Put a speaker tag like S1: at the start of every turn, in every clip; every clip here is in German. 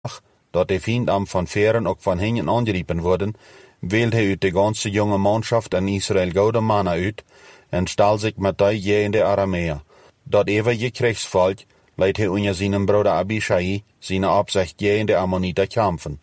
S1: dort der Fiendam von Fähren und von Hinten angegriffen wurden, wählte er die ganze junge Mannschaft in Israel gode Männer uit en stal sich mit die jehende Aramäer. Dat eeuwige Kriegsvolk leidt hij onder zijn broeder Abishai zijn Absicht jehende Ammoniter kämpfen.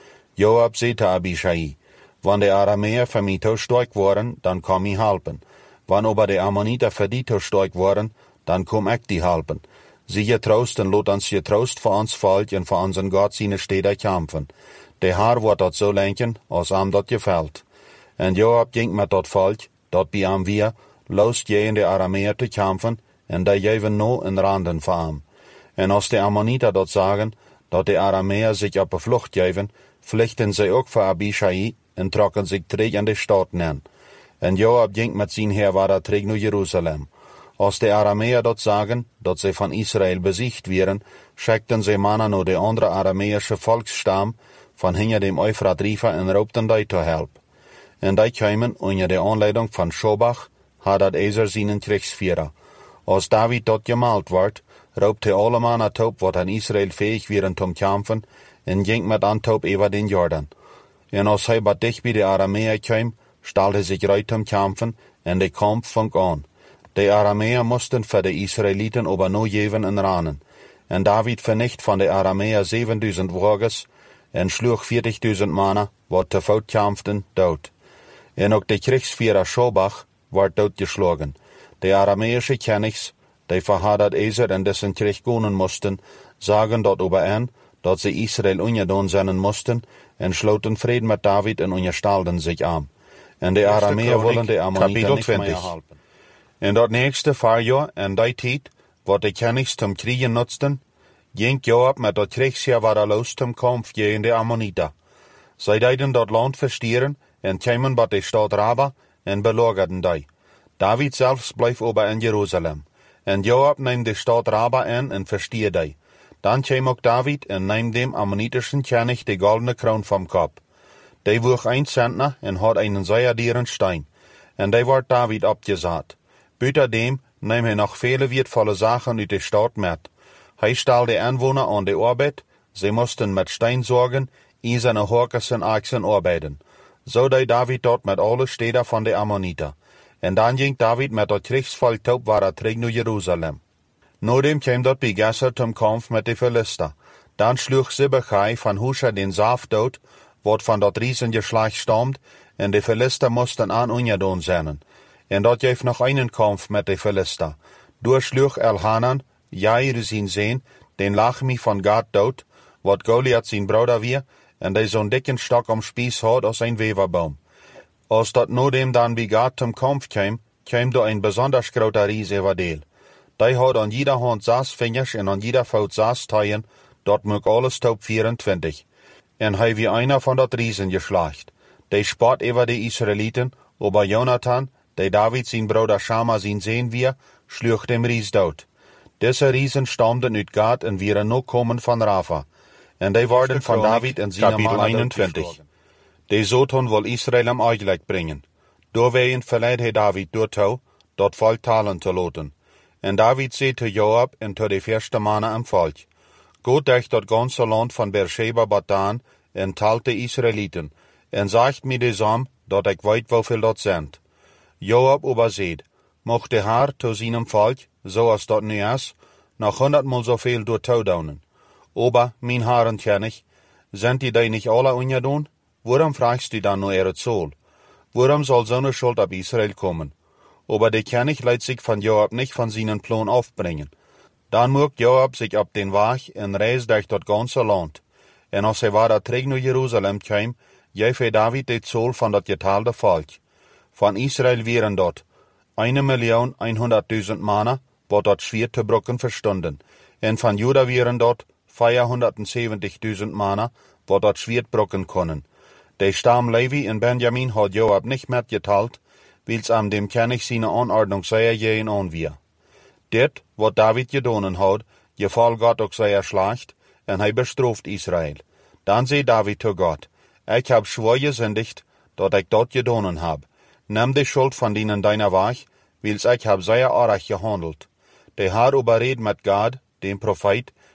S1: Joab zei te Abishai, wanneer de Aramäer voor mij te sterk worden, dan kom ik helpen. Wanneer aber de Ammoniter voor die te sterk worden, dan kom ik die helpen. Sie getroost en lot ons getroost voor ons volk en voor onze God zijn steden kämpfen. De Heer wordt dat zo lenken, als hem dat gefällt. En Joab ging met dat volk, dat bij hem weer, los jehende Aramäer te kämpfen, en die geven no in randen voor hem. En als de Ammoniter dat zagen, dat de Aramäer zich op de vlucht geven, vluchten zij ook voor Abishai en trokken zich terug in de stad neer. En Joab ging met zijn heerwaarder terug naar Jeruzalem. Als de Aramäer dat zagen, dat zij van Israël besiegt werden, schickten zij mannen naar de andere Aramäische volksstam van hinder dem Euphrat River en roepten die te helpen. En die kwamen onder de aanleiding van Shobach, Hadad-Ezer zijn kriegsvierer. Als David dat gemalt wordt, roept hij alle mannen toe wat aan Israël fähig waren te kämpfen, en ging met Antop over den Jordan. En als hij wat dicht bij de Aramäer kwam, stelde hij zich uit te kämpfen, en de kamp vang aan. De Aramäer moesten voor de Israëlieten aber no geven en ranen. En David vernicht van de Aramäer 7000 wagers, en sloeg 40.000 mannen, wat te voet kämpften, dood. En ook de kriegsvierer Shobach werd doodgeslagen. De Aramäische Königs, die voor Hadad-Ezer en dessen krieg gonen moesten, zagen dat over hen, dat ze Israël ongedaan zijn moesten, en sloten vrede met David en onderstelden zich aan. En de Aramäer willen de Ammonieten niet meer helpen. En dat nächste Jahr en die tijd, wat de Königs zum kriegen nutzten, ging Joab met dat kriegsheer waar los zum Kampf tegen de Ammoniter. Zij deden dat land verstieren en kwamen bij de stad Raba en belagerden die. David zelfs bleef over in Jeruzalem. En Joab neemt de stad Raba in en verstier die. Dan kwam ook David en neemt dem Ammonitischen König de goldene kroon vom kop. Die woog 1 centner en had einen zeerdieren steen. En die wordt David opgezet. Buitendem neemt hij nog vele wertvolle zaken uit de stad met. Hij stal de inwoner aan de arbeid, ze moesten met steen zorgen, in zijn horkers en aksen arbeiden. Zo deed David dat met alle steden van de Ammoniter. En dan ging David met dat kriegsvolk toe waar terug naar Jeruzalem. Nodem kwam dat bij Gesser zum Kampf met de Philister. Dan sloeg Sibbechai van Husha den Saaf dood, wat van dat riesengeslacht stamt, en de Philister moesten aan ongedaan zijn. En dat geeft nog einen Kampf met de Philister. Doorsloeg Elhanan, Jair zijn zoon, den Lachmi van Gad dood, wat Goliath zijn broeder weer, en die zo'n dikken stok om spies had als een weverboom. Als dat nodem dan bij Gad zum Kampf kwam door een besonders grote ries over deel. Die had aan jeder hand 6 vingers en aan jeder voet 6 taaien, dat maakt alles top 24. En hij wie einer van dat riesen geslacht. Die spot over de Israëlieten, aber Jonathan, die David zijn broeder Shama zijn zoon weer, sloeg dem ries dood. Deze riesen stamden uit Gad en waren nog komen van Rafa. En die worden van David en zijn mannen 21. Die zoton wil Israël am eigenlijk brengen. Doorwegen verleidt hij David door toe, dat volk talen te laten. En David zei te Joab en te de eerste mannen am volk: Goed durch dat ganze land van Beersheba tot Dan en talt de Israëlieten, en zegt mij de som, dat ik weet hoeveel dat zijn. Joab overzeed, mocht de Heer te zijn volk, zoals dat nu is, nog 100-maal zoveel door toedoen. Aber, mijn Herren König, zijn die niet alle ongedaan? Waarom vraagst u dan nu het zool? Waarom zal zo'n schuld op Israël komen? Aber der König leidt zich van Joab nicht van zijn plan afbrengen. Dan moet Joab zich op den Weg en reis durch dat ganze land. En als hij weer terug naar Jeruzalem kwam, geef hij David de zool van dat getaalde volk. Van Israël waren dat 1.100.000 mannen, wat dat schwer te brokken verstonden. En van Juda waren dat 470.000 mannen, wat dat schwer brokken konden. De stam Levi en Benjamin had Joab niet metgeteld, wils am dem König seine Anordnung zeer gehen aan weer. Dit, wat David gedaan had, geval God ook zeer slecht, en hij bestraft Israël. Dan zei David te God: Ik heb schwor gezündigt, dat ik dat gedaan heb. Neem de schuld van dienen deiner weg, wils ik heb zeer erg gehandeld. De Heer overreed met God, dem Prophet,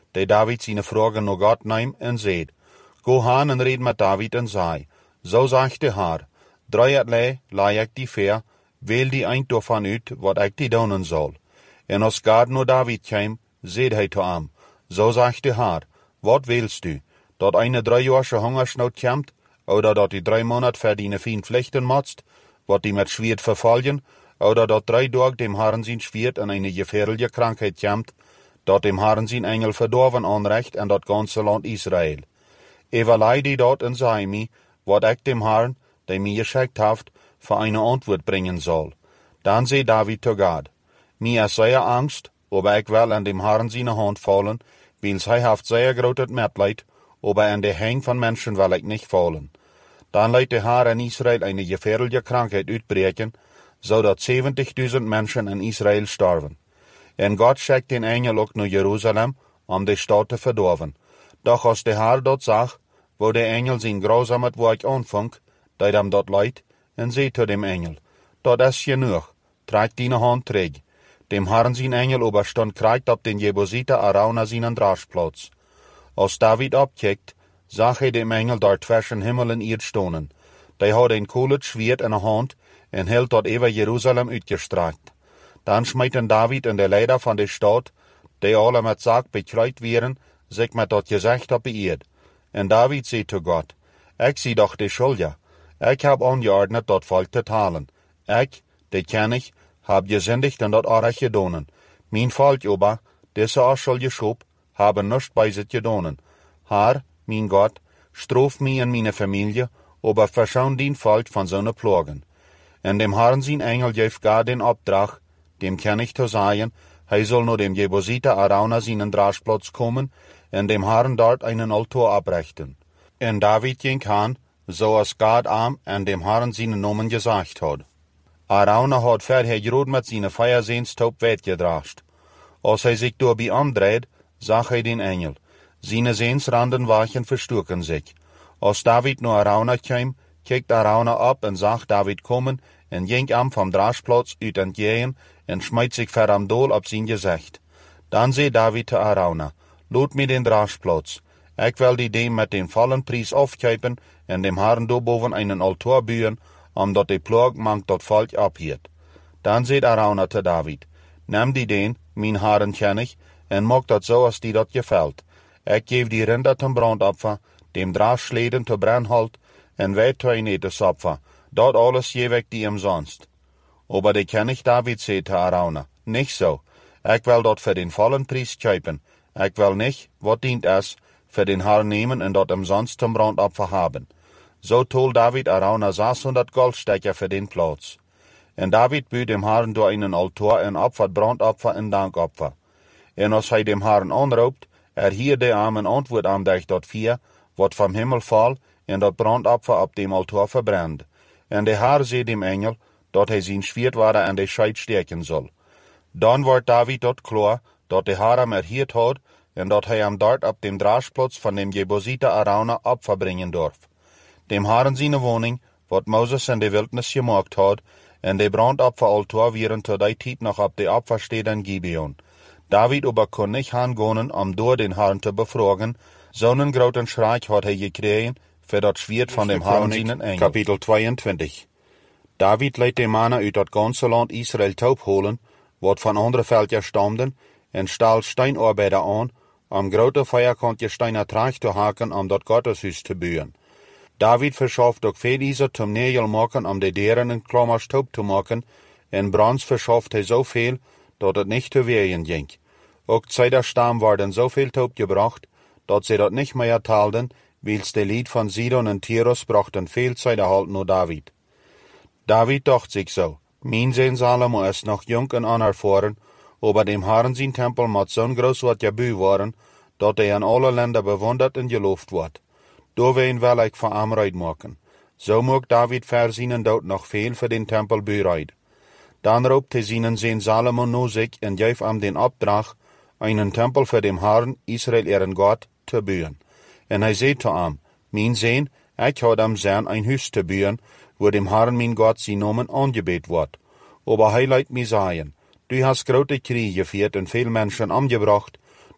S1: der David seine Fragen nur Gott neemt en seht, go han en red met David en zei, so sagt de Haar, drieërlei laai ik die ver, wähl die eind daarvan uit, wat ik die doen zal. En als God nur David kwam, zeed hij te hem, so sagt de Haar, wat willst du, dat eine 3-jahrige Hungersnood komt, oder dat die 3 Monate verdiene fien vlechten motst, wat die met Schwert vervallen, oder dat 3 Tage dem Herrn zijn Schwert en eine gefährliche Krankheit komt, dat dem Herrn zijn Engel verdorven aanrecht en dat ganze Land Israel. Everlei die dort en zei mi, wat ik dem Herrn, der mir geschickt haft, für eine Antwort bringen soll. Dann zei David zu Gott, mir ist sehr Angst, aber ich will an dem Herrn seine Hand fallen, weil hij haft sehr großes Mitleid, aber an der Hang von Menschen will ich nicht fallen. Dann leidt der Herr in Israel eine gefährliche Krankheit uitbreken, zodat 70.000 Menschen in Israel sterven. En Gott schickt den Engel auch nach Jerusalem, die Stadt zu verdorven. Doch als der Herr dort zag, wo der Engel sein grausames Werk anfing, deed hem dort leid, en zei zu dem Engel, dat is genug, trag deine Hand terug. Dem Herrn sein Engel oberstand kriegt op den Jebusiter Arauna seinen Draschplatz. Als David abkijkt, zag hij dem Engel dort zwischen Himmel en Erd stonen. Die had een koelet Schwert in de hand en hield dat over Jerusalem uitgestrakt. Dan smeten David en de leider van de stad, die alle met zaak bekruid waren, zich met dat gezicht op de Erd. En David zei zu Gott, ik zie doch de schuldige. Ik heb angeordnet dat volk te talen. Ik, de ken ik, heb gezindigd en dat arg gedonen. Mijn volk ober, deze afschuldige schop, hebben nichts bij zich gedonen. Herr, mijn Gott, straf mij en meine Familie, aber verschaun dien volk van zo'n plagen. En dem Herrn zijn Engel geeft gar den Opdracht, dem ken ich te sagen, hij soll nur dem Jebusiter Arauna seinen Draschplatz kommen, en dem Herrn dort einen Altar abrichten. En David ging han, so als Gott am en dem Herrn seinen Namen gesagt hat. Arauna hat vorher gerade mit seiner Feiersehnstaup weggedrascht. Als hij sich dabei umdreht, zag hij den Engel. Seine Sehnsranden wachen verstuken sich. Als David nur Arauna kwam, kijkt Arauna ab en zag David kommen en ging am vom Draschplatz uit entgegen en schmeidt sich ver am Dool op zijn gezicht. Dan zei David zu Arauna, loot mir den Draschplatz. Ik will die dem mit dem vollen Preis aufkuipen en dem Herrn boven einen Altar buien, omdat de plag mank dat volk abhiert. Dan zei Arauna zu David, neem die den, mijn Herren ken ich, en maak dat zo als die dat gefällt. Ik geef die Rinder zum Brandopfer, dem Draschleden zu Brandholt, en weet tu een etensopfer, dat alles geef ik die umsonst. Aber de ken ich David, zei zu Arauna, nicht so. Ik wil dat für den vollen Preis kuipen. Ik wil nicht, wat dient es, für den Herrn nemen en dat umsonst zum Brandopfer haben. So told David Arauna 600 Goldstecker für den Platz. En David büht dem Herrn door einen Altar en opfert Brandopfer en Dankopfer. En als hij dem Herrn anroept, hier de armen antwoord aan dat vier, wat vom Himmel fall, en dat Brandopfer op dem Altar verbrennt. En de Herr zei dem Engel, dat hij zijn Schwertwaarde aan de Scheid steken zal. Dan wordt David dat klar, dat de Herr hem erhiert had, en dat hij hem dort op dem Draschplatz van dem Jebusiter Arauna Opfer bringen darf. Dem Herrn seine Wohnung, wat Moses in de Wildnis gemaakt had, en de Brandopferaltar waren zu die Tijd noch op de Opferstede in Gibeon. David aber kon nicht hingehen, door den Herrn te befragen, zo'n groten Schreck had hij gekregen, für dat Schwert von dem Herrn seinen Engel. Kapitel 22. David leidt de mannen uit dat ganze Land Israel taub holen, wat van andere Völker stamden, en stahl Steinarbeiter an, grote Feierkantje Steiner Tracht te haken, dat Gotteshuis te bouwen. David verschafft ook veel Iser zum Nägel maken, de deren en klammers taub te maken, en Brands verschafft hij zoveel, dat het niet te wehen ging. Ook Zeiderstam worden zoveel taub gebracht, dat ze dat niet meer taalden, wils de Lied van Sidon en Tyrus brachten veel Zeiderhalt nur David. David dacht sich so, mein Sohn Salomo ist noch jung en unerfahren, aber dem Herrn sein Tempel moet zo'n groß wat gebouwd worden, dat hij in alle Länder bewundert en geloofd wordt. Doorween wil ik van hem ruid maken. Zo mag David voor zijn dood nog veel voor den Tempel bereid. Dan roept hij zijn Sohn Salomo naar zich en geeft hem den opdracht, einen Tempel für dem Herrn, Israel ihren Gott, te bouwen. En hij zei zu hem, mijn Sohn, ik had hem zijn ein huis te bouwen, wo dem Herrn mein Gott sein Namen angebet wordt. Aber hij leidt mij zeggen, du hast grote Kriege geführt en veel Menschen umgebracht,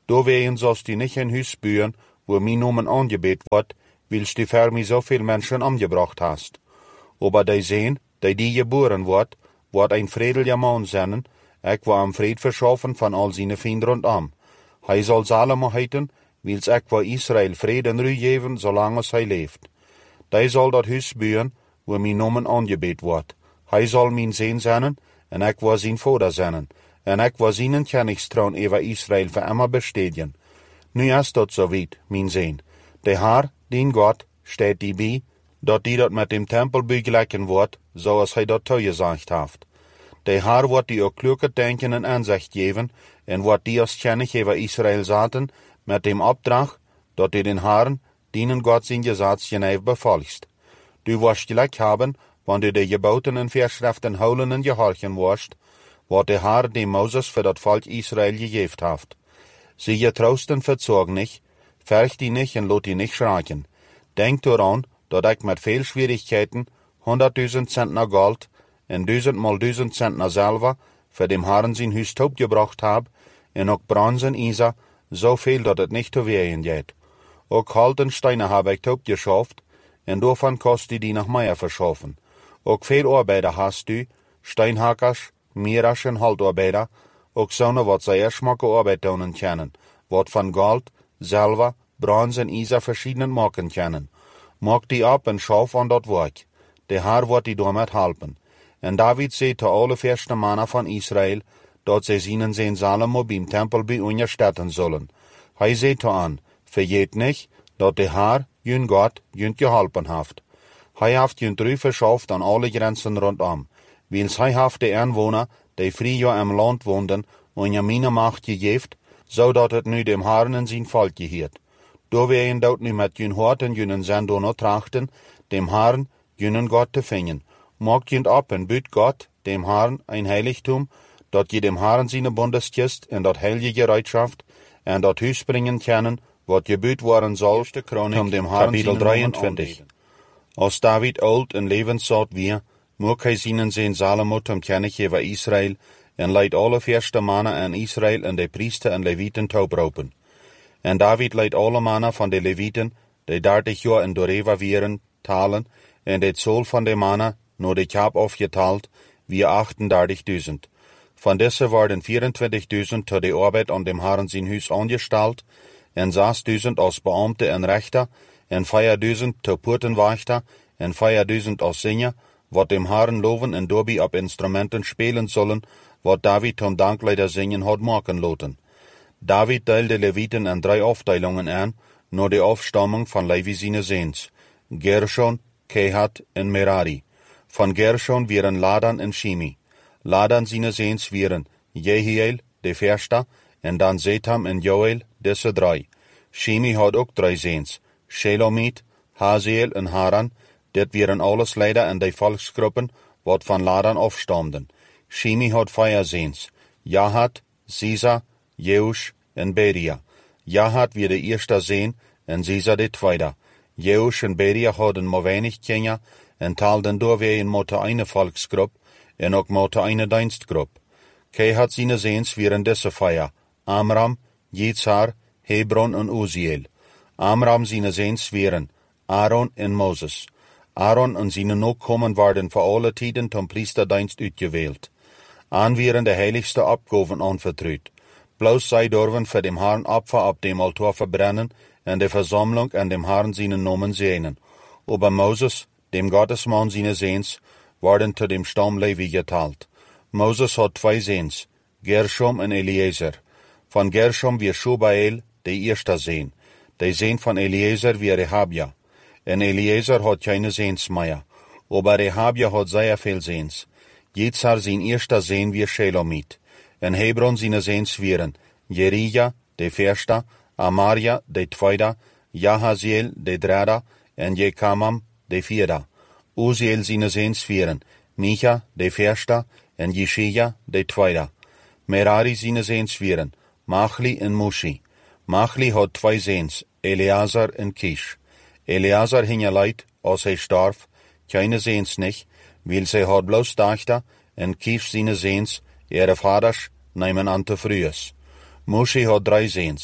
S1: Do wehen sollst die nicht in Hüs bühen, wo mi Nomen angebet wird, willst du für mi so viel Menschen umgebracht hast. Aber die sehen, die geboren wird ein friedlicher Mann sein, ich war am Fried verschaffen von all seine Finden rundum. Hij soll Salomo heiten, wils ich war Israel Frieden und Ruhe geben, solange hij leeft. Die soll dat Hüs bühen, wo mi Nomen angebet wird. Hij soll min Sehn sein, en ich war sein Vater sein, en ich war seinen Königstraun über Israel für immer bestätigen. Nu ist dat so weit, min Sehn. Der Herr, den Gott, steht die bei, dat die dat mit dem Tempel begleichen wird, so als hij dat gesagt hat. Der Herr wird die auch kluge Denken und Ansicht geben, en wird die als König über Israel saten, mit dem Auftrag, dat die den Herrn, dienen Gott sein Gesetz genau befolgst. Du wirst gleich haben, wenn du die Geboten und Vorschriften holen und gehorchen wirst, wat der Herr dem Moses für das Volk Israel gegeben hat. Sie getrosten verzogen nicht, fürcht die nicht und lot die nicht schreien. Denk daran, dat ich mit viel Schwierigkeiten 100.000 Zentner Gold und 1000 mal 1000 Zentner Silber für dem Herrn sein Hüs taub gebracht hab, und auch Bronze und Isa, so viel, dat het nicht zu wehen geht. Auch Holz und Steine habe ich taub geschafft, und davon kostet die nach Meier verschaffen. Auch viel Arbeiter hast du, Steinhackers, Mierasch und Holzarbeiter, auch so wat sehr schmacke Arbeit tun können, wat von Gold, Silber, Bronze und Isa verschiedenen machen können. Mag die ab und schauf an dat Werk. Der Herr wird die damit helfen. Und David sagt zu alle fürsten Männer von Israel, dat sie seinen Sehn Salomo beim Tempel bei unterstützen sollen. Hij sagt an, vergeet nicht, dat der Herr, jün Gott, jün geholfen hat. Hij hat jün Ruhe verschafft an alle Grenzen rundum, wils hij hat die Einwohner, die früher im Land wohnten, und ja meine Macht gegeben, so dat het nu dem Herrn in sein Volk gehört. Do wir ihn dort nu mit jün Hort und jünen Sendono trachten, dem Herrn, jünen Gott zu finden. Mag jünt ab und büt Gott, dem Herrn, ein Heiligtum, dat je dem Herrn seine Bundeskist in dat heilige Gereitschaft, en dat Hüs bringen können, wat gebüt worden soll, um dem Herrn Kapitel 23. Als David alt en levenssaat wie, mag hij seinen Sehn Salomo zum König über Israel, en leidt alle fürsten Männer in Israel en de Priester en Leviten taubraupen. En David leidt alle Männer von de Leviten, die 30 Jahre in Doreva vieren, talen, en de Zoll von de Männer, nur de Kap aufgeteilt, wie 38.000. Von dessen waren 24.000 zu der Arbeit an dem Herrn sein Hüs angestellt, en 6.000 als Beamte en Rechter, en 4.000 zu Portenwächter, en 4.000 als Singer, wat dem Herrn loven en dobi ab Instrumenten spielen sollen, wat David zum Dankleider singen hat machen loten. David teilte Leviten in 3 Aufteilungen an, nur die Aufstammung von Levi seine Sehns, Gershon, Kehat und Merari. Von Gershon wären Ladan und Shimi. Ladan seine Sehns wären Jehiel, der Förster, und dann Setham und Joel, diese 3. Shimi hat auch 3 Sehns, Shelomit, Haziel und Haran, det wären alles Leider in die Volksgruppen, wat von Ladan aufstammten. Shimi hat 4 Sehns, Jahat, Sisa, Jeusch und Beria. Jahat wie der erste Sehn, und Sisa der zweite. Jeusch und Beria hadden maar wenig Kinder, en taalden doorwegen moeten eine Volksgruppe, en ook moeten eine Dienstgruppe. Kehat seine Sehns wären diese 4, Amram, Jitzar, Hebron und Uziel. Amram seine Sehns wären Aaron und Moses. Aaron und seine Nachkommen waren für alle Tiden zum Priesterdienst uitgewählt. An wären der heiligste Abgaben anvertraut. Bloß sei dürfen für dem Herrn Opfer ab dem Altar verbrennen, en der Versammlung an dem Herrn seinen Namen sehnen. Aber Moses, dem Gottesmann seine Sehns, waren zu dem Stamm Levi geteilt. Moses hat 2 Sehns, Gershom und Eliezer. Von Gershom wie Schubael, der erste Sehn. Der Sehn von Eliezer wie Rehabia. En Eliezer hat keine Sehns mehr. Aber Rehabia hat sehr viel Sehns. Jitzar sein erster Sehn wie Shelomit. En Hebron seine Sehns wären Jerija, der Förster, Amaria, der Zweite, Jahaziel, der Dritte, en Jekamam, der Vierte. Uziel seine Sehns wären Micha, der Förster, en Jeshia, der Zweite. Merari seine Sehns wären Machli und Mushi. Machli hat 2 Sehns, Eleazar und Kish. Eleazar hing leid, als hij starb, keine Sehns nicht, weil sie hat bloß Tochter, en Kish seine Sehns, ihre Vaders, nehmen an te frühes. Mushi hat 3 Sehns,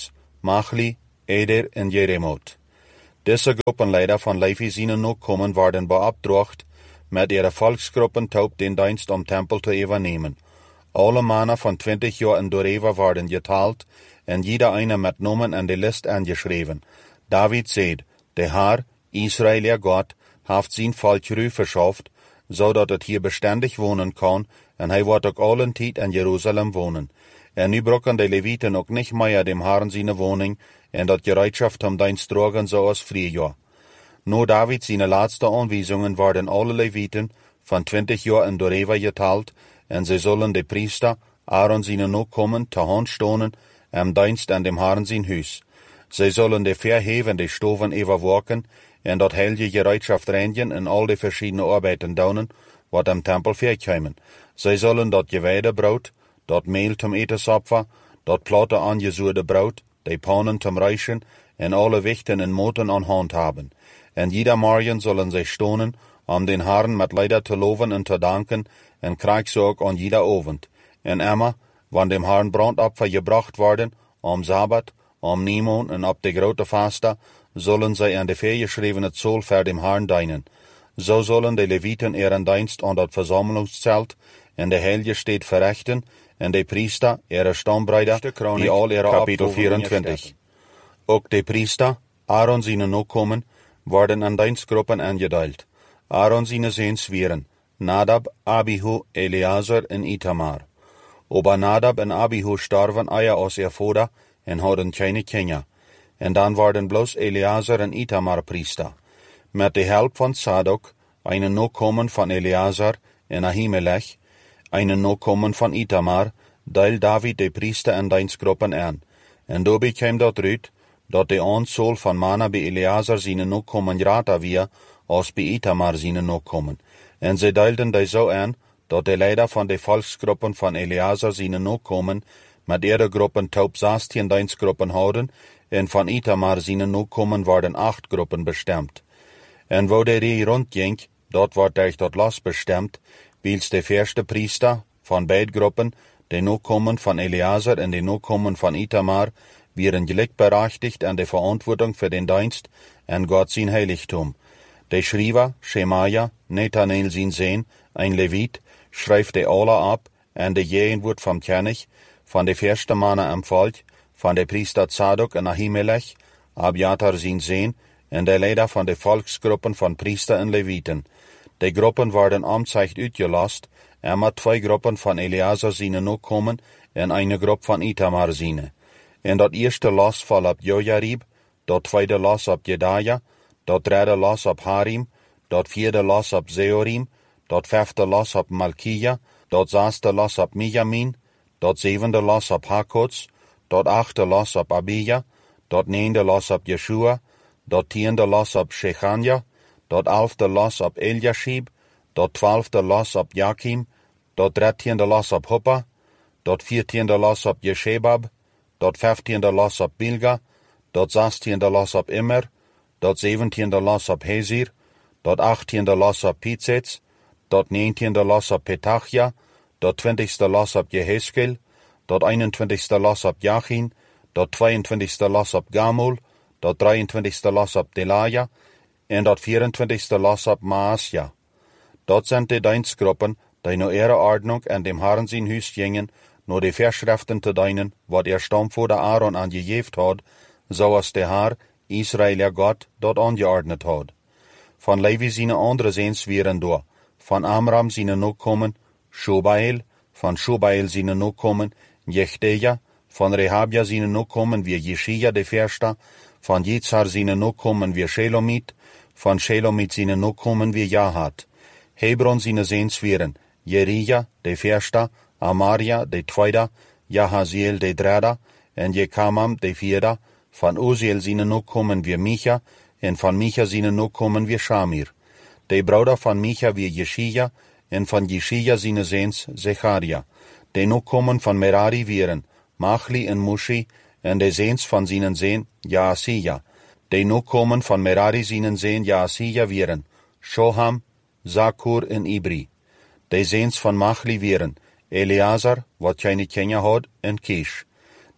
S1: Machli, Eder en Jeremot. Deze gruppenleider van Levi zijn nakomen worden beopdracht met ihre volksgruppen toe den dienst om tempel te overnemen. Alle mannen van 20 jaar en doorheen worden geteld en jeder eine met nomen en de list aangeschreven. David zei, de Heer, Israël God, heeft zijn volk ruw verschaft, zodat het hier bestendig wonen kan, en hij wordt ook allen tijd in Jeruzalem wonen. En nu brokken de Levieten ook niet meer dem Herrn zijn woning, en dat gereedschaft om dienst drogen zoals vroeger. Na David zijn laatste aanwijzingen worden alle Levieten van 20 jaar en doorheen geteld, en zij zullen de priester Aaron zijn nakomen te hand stonen en dienst aan dem Herrn zijn huis. Zij zullen de verhevende stoven overwaken en dat heilige gereedschaft reinigen en al de verschillende arbeiden doen, wat am tempel verkomen. Zij zullen dat gewijde brood, dat meel zum etensopfer, dat platte aangezuurde brood, de pannen zum reichen en alle wichten en moten aan hand hebben. En jeder morgen zullen zij stonen om den Herrn met lieder te loven en te danken en krijg ze ook aan jeder avond. En immer, wanneer dem Herrn brandopfer gebracht worden, om Sabbat, om Nieuwmoon en op de grote vasten, zullen zij aan de vergeschrevene zool voor dem Herrn dienen. Zo zullen de Levieten ihren dienst aan dat verzamelingszelt en de heilige steed verrichten, en de priester ihre stambreider, die al ihre kapitel 24. Ook de priester, Aaron zijn nakomen, worden aan dienstgroepen aangedeeld. Aaron zijn zoons waren Nadab, Abihu, Eleazar en Itamar. Aber Nadab en Abihu starven eer als ihr vader en hadden keine Kinder. En dan worden bloos Eleazar en Itamar priester. Met de help van Sadok, een nakomen van Eleazar en Ahimelech, een nakomen van Itamar, deelt David de priester en dienstgroepen aan. En daarbij kwam dat uit, dat de aantal van mannen bij Eleazar zijn nakomen groter weer, als bij Itamar zijn nakomen. En zij deelden die zo aan, dat de leider van de volksgroepen van Eleazar zijn nakomen, met ihre groepen top 16 dienstgroepen houden, en van Itamar zijn nakomen worden 8 groepen bestemd. En wo de rij rondging, dat wordt durch dat los bestemd, wils de eerste priester van beide groepen, de nakomen van Eleazar en de nakomen van Itamar, werden gelijkberechtigd aan de verantwoording voor den dienst en God zijn heiligtum. De schrijver, Shemaja, Nethaneel zijn zoon, een Leviet, schrijft de alle op, en de jeen wordt van kennis, van de eerste mannen am volk, van de priester Zadok en Ahimelech, Abiatar zijn zoon, en de leider van de volksgroepen van priester en Levieten. De groepen worden amtzicht uitgelast, en met 2 groepen van Eleazar zijn nakomen en een groep van Itamar zijn. En dat eerste los val op Jojarib, dat tweede los op Jedaja, dat derde los op Harim, dat vierde los op Zeorim, dat vijfde los op Malkia, dat zesde los op Mijamin, dat zevende los op Hakots, dat achte los op Abija, dat negende los op Yeshua, dat tiende los op Shechania, dat 11de los op Eliashib, dat 12de los op Jakim, dat 13de los op Hoppa, dat 14de los op Jeshebab, dat 15de los op Bilga, dat 16de los op Immer, dat 17de los op Hezir, dat 18de los op Pitsets, dat 19de los op Petachia, dat 20ste los op Jeheskel, dat 21ste los op Jachin, dat 22ste los op Gamul, dat 23ste los op Delaya, en dat 24ste los op Maasja. Dat zijn de dienstgroepen, die naar ihre ordnung en dem Herrn zijn huis gingen, naar de verschriften te dienen, wat stamvader Aaron aangegeven had, zoals de Heer, Israël God, dat aangeordnet had. Van Levi zijn andere zoons waren door. Van Amram zijn nakomen Shobael, van Shobael zijn nakomen Jechteja, van Rehabia zijn nakomen weer Jeshia de eerste, van Jitzar zijn nakomen weer Shelomit, van Shelomit zijn nakomen weer Jahat. Hebron zijn zoons waren Jerija de eerste, Amaria de tweede, Jahaziel de derde, en Jekamam de vierde, van Uziel zijn nakomen weer Micha, en van Micha zijn nakomen weer Shamir. De broeder van Micha weer Jeshia, en van Jeshia zijn zoons Zecharia. De nakomen van Merari waren Machli en Mushi, en de zoons van zijn zoon Jaasiya. De nakomen van Merari zijn zoon Jaasiya waren Shoham, Zakur en Ibri. De zoons van Machli waren Eleazar, wat geen kinderen had, en Kish.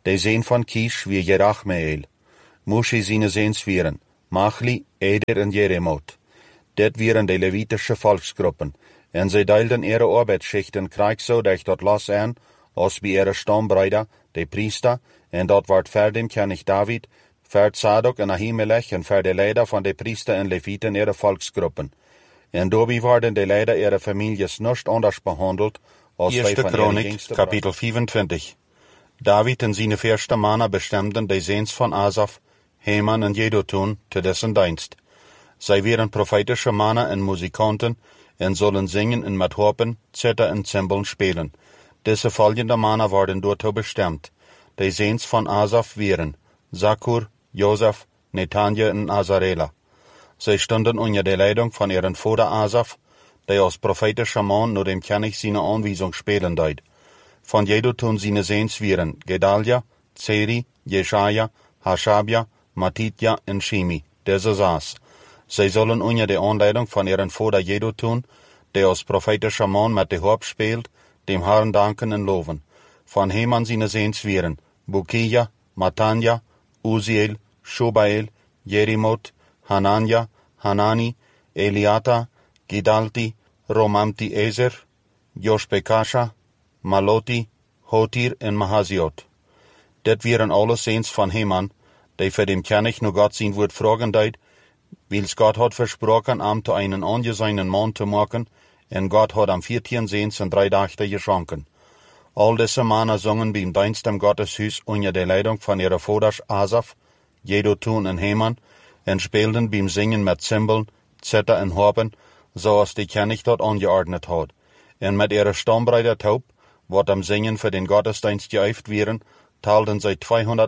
S1: de zeen van Kish wie Jerachmeel. Mushi zijn zeens vieren, Machli, Eder en Jeremot. Dit vieren de Levitische volksgroepen, en zij deelden ihre arbeidsschichten krijg zo dat tot los aan, als bij ihre stambreider, de priester, en dat wordt verder König David, verd Sadok en Ahimelech en ver de leider van de priester en levieten ihre volksgroepen. En daarbij worden de leider ihre families niet anders behandeld als
S2: Eerste
S1: wij van
S2: Chronik, kapitel 24. David en zijn eerste mannen bestemden de zeens van Asaf, Heman en Jeduthun te dessen dienst. Zij waren profetische mannen en muzikanten en zullen zingen en met harpen, zither en cymbalen spelen. Deze volgende mannen worden daartoe bestemd. De zeens van Asaf waren Zakur, Jozef, Netanja en Azarela. Zij stonden onder de leiding van ihren vader Asaf, die als profetische man naar dem König zijn aanwijzing spelen deed. Van Jeduthun zijn zeens waren Gedalia, Zeri, Jeshaja, Hashabia, Matitja en Shimi, deze zes. Zij zullen onder de aanleiding van ihren vader Jeduthun, die als profetische man met de harp speelt, dem Herrn danken en loven. Van Heman zijn zeens waren Bukia, Matanja, Uziel, Shobael, Jerimot, Hanania, Hanani, Eliata, Gidalti, Romamti Ezer, Joshbekasha, Maloti, Hotir en Mahaziot. Dit waren alle zeens van Heman, die voor dem König nu God zijn woord vragen deed, wils God had versproken am te einen aangezienen man te maken, en God had am 14 zeens en 3 dagen geschonken. Al deze mannen zongen beim dienst am Gotteshuis onder de leiding van ihre vaders Asaf, Jeduthun en Heman, en speelden beim zingen met cymbalen, zither en harpen, zoals de König dat aangeordnet had. En met ihre stambreider taub, wat am zingen voor den Gottesdienst geüft waren, taalden zij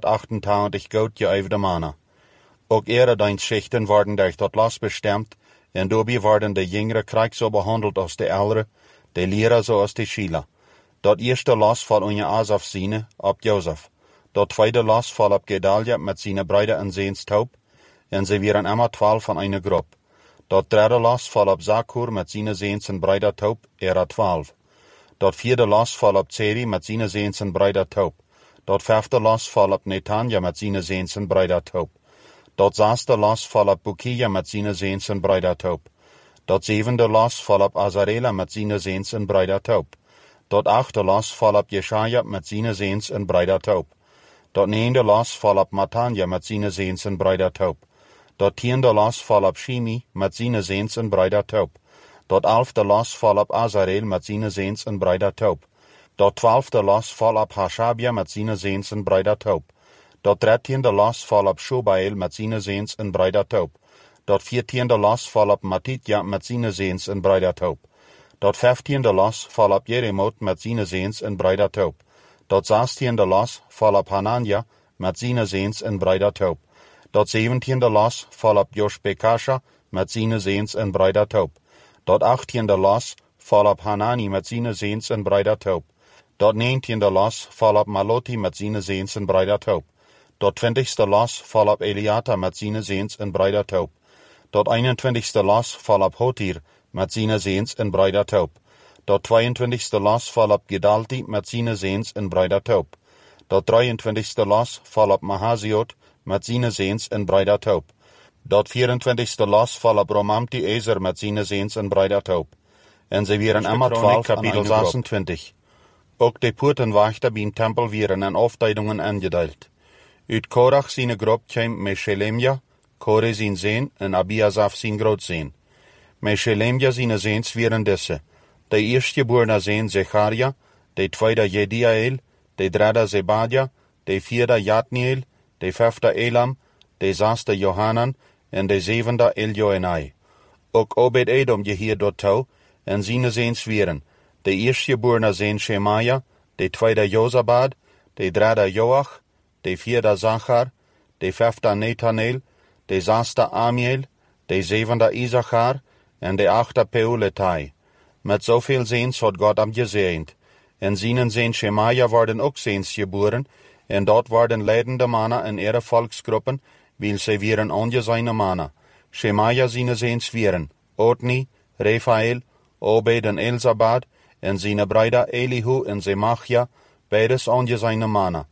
S2: 288 goud geüfde mannen. Ook ihre dienstschichten worden durch tot los bestemd, en daarbij worden de jongere krijg zo behandeld als de oudere, de leraar zoals de schieler. Dat eerste los valt onder Asaf zine, op Jozef. Dat tweede los valt op Gedalia met zijn bruiden en zeens taub, en ze waren immer 12 van een groep. Dat derde los valt op Zakur met zijn zeens en bruiden taub, 12. Dat vierde los valt op Zeri met zijn zeens en bruiden taub. Dat vijfde los valt op Netanja met zijn zeens en bruiden taub. Dat zesde los valt op Bukia met zijn zeens en bruiden taub. Dat zevende los valt op Azarela met zijn zeens en bruiden taub. Dat achte los valt op Jeshaja met zijn zeens en bruiden taub. Dat negende los valt op Matanja met zijn zeens en bruiden taub. Dat tiende los valt op Shimi met zijn zeens en bruiden taub. Dat 11e los valt op Azarel met zijn zeens en bruiden taub. Dat 12e los valt op Hashabia met zijn zeens en bruiden taub. Dat 13e los valt op Shobael met zijn zeens en bruiden taub. Dat 14e los valt op Matitja met zijn zeens en bruiden taub. Dat 15e los valt op Jeremot met zijn zeens en bruiden taub. Dat 16e los valt op Hanania met zijn zeens en bruiden taub. Dat 17e los valt op Joshbekasha met zijn zeens en bruiden taub. Dat 18e los valt op Hanani met zijn zeens en bruiden taub. Dat 19e los valt op Maloti met zijn zeens en bruiden taub. Dat 20e los valt op Eliata met zijn zeens en bruiden taub. Dat 21e los valt op Hotir met zijn zeens en bruiden taub. Dat 22e los valt op Gedalti met zijn zeens en bruiden taub. Dat 23e los valt op Mahaziot met zijn zeens en bruiden taub. Dat 24e los valt op Romamti Ezer met zijn zeens en bruiden taub. En ze waren immer 12 kapitel 26. Ook de poortenwachter beim tempel waren en afdeelingen aangedeeld. Uit Korach zijn groep kwam Meshelemja, Kore zijn zoon en Abiasaf zijn grootzoon. Meshelemja zijn zoons waren deze. De eerstgeborene zoon Zecharia, de tweede Jediael, de derde Zebadja, de vierde Jatniel, de vijfde Elam, de zesde Johanan en de zevende Eljoenai. Ook Obed-Edom hier door touw en zijn zoons waren de eerstgeborene zoon Shemaja, de tweede Jozabad, de derde Joach, de vierde Zachar, de vijfde Netanel, de zesde Amiel, de zevende Isachar en de achte Peuletai. Met zoveel zoons had God hem gezegend. En zijn zoon Shemaja worden ook zoons geboren, en dat worden leidende mannen in ihre volksgroepen, wil ze waren aangeziene mannen. Shemaja zijn zoons waren Otni, Refael, Obed en Elzabad, en zijn broeder Elihu en Zemachja, beides aangeziene mannen.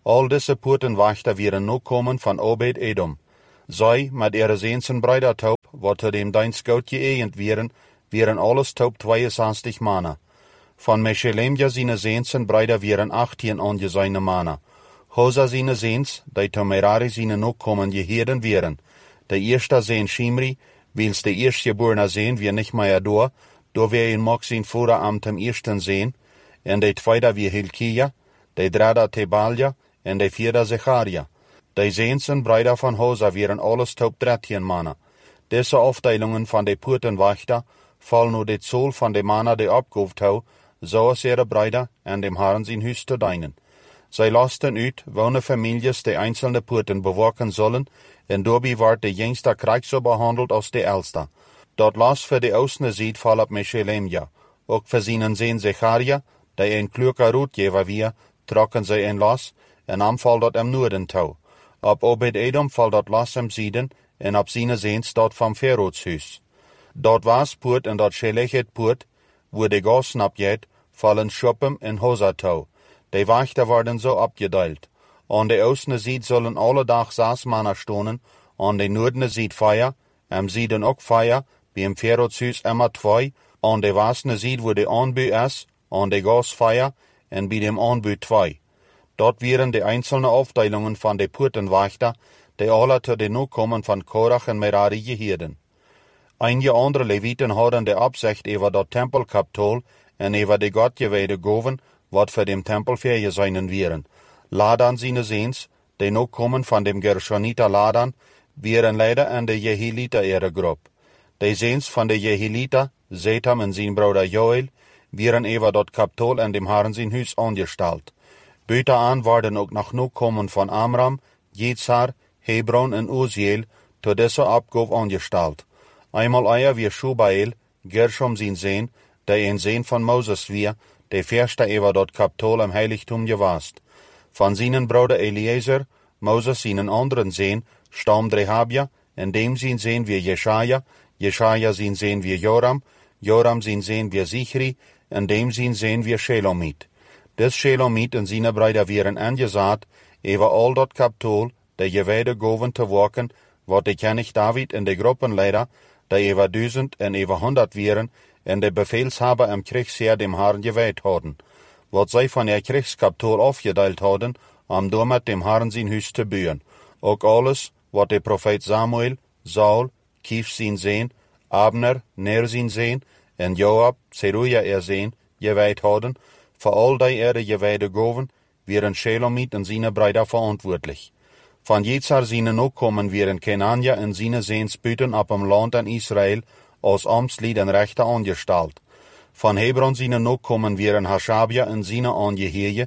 S1: All diese Putenwachter wären nu kommen von Obed Edom. Zij, met ihre Seensen Breidertaub, wat zu dem Dienst Gott geëgend wären alles taub 62 Mana. Von Meshelemja seine Seensen Breider wären 18 angeseine Mana. Hosa seine Seens, die zu Merari seine nu kommen geheden wären. Der erste Seen Shimri, wils der erstgeborene Seen wir nicht mehr do wir ihn mag sein Voramt am ersten Seen, en der zweite wie Hilkia, der dritte Tebalja, en der vierte Zecharia. Die Seensen Breider von Hosa wären alles taub 13 Mana. Diese Aufteilungen von de Putenwachter fallen nur de Zoll von de Mana de abgehoft hau, so als ihre Breider en dem Herrn sein Hüs zu dienen. Zij lasten uit, welke families de einzelne Puten bewaken sollen, en daarbij wordt de jongste Krieg so behandeld als de älste. Dat las für de oostende ziet val op Meshelemja. Ook für seinen Seen Zecharia, die een kluger Roetgever wie, trokken zij een las, en am val dat am Noorden toe. Op Obed Edom val dat las am Zieden, en op seine Seens dat van Verroodshuis. Dat was Put en dat Shelechet Put, wo de Gossen abjet, vallen Schuppen en Hosa toe. De Wachter worden so abgedeelt. An de oostende ziet zullen alle dag 6 Manner stonen, an de noordende ziet 4, am Zieden ook 4, bij im Verroodshuis immer 2, an de westende ziet wo de aanbu is, an de gas 4, en bij dem aanbu 2. Dat wären de einzelne Aufteilungen von de Putenwachter, die alle zu den Nukommen von Korach en Merari gehielden. Einige andere Leviten hadden de Absicht über dat Tempelkapitol en über de Gottgeweide Goven, wat für dem Tempel vergesehen wären. Ladan seine Seens, die Nukommen von dem Gershoniter Ladan, wären leider an de Jehiliter ihre Gruppe. Die Seens von de Jehiliter, Zetam en sein Bruder Joel, wären über dat Kapitol en dem Herrn sein Hüs angestellt. Buiten aan worden ook nog Nukommen von Amram, Jetzar, Hebron en Uziel zu dieser Abgabe angestalt. Einmal eier wie Schubael, Gershom sein Seen, der ein Seen von Moses wir, der Förster über dat Kapitol am Heiligtum gewast. Von seinen Bruder Eliezer, Moses seinen anderen Seen, stammt Rehabia, in dem sein Seen wie Jeschaja, Jeschaja sein Seen wie Joram, Joram sein Seen wie Sichri, in dem sein Seen wie Shelomit. Des Shelomit en seine Brüder wären angesaat, über all dat Kapitol, der geweide Goven te waken, wat de König David in de Gruppenleiter, die über 1000 en über 100 wären, en de Befehlshaber am Kriegsheer dem Herrn geweiht hadden, wat zij von ihr Kriegskapitol aufgeteilt hadden, am damit dem Herrn sein Hüs te bühen. Ook alles, wat de Prophet Samuel, Saul, Kish sein Seen, Abner, Ner sein Seen, en Joab, Zeruja Seen, geweiht hadden, für all die ihre geweide Goven, wären Shelomit und seine Brüder verantwortlich. Von Jetzar seine Nukommen wären Kenania und seine Seensbüten ab dem Land an Israel als Amtslied und Rechter angestellt. Von Hebron seine Nukommen wären Hashabia und seine Angehörige,